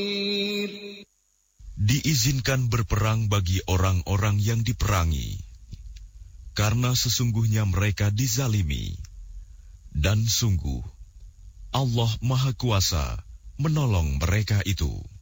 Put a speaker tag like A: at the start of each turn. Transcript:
A: Diizinkan berperang bagi orang-orang yang diperangi, karena sesungguhnya mereka dizalimi. Dan sungguh, Allah Maha Kuasa menolong mereka itu.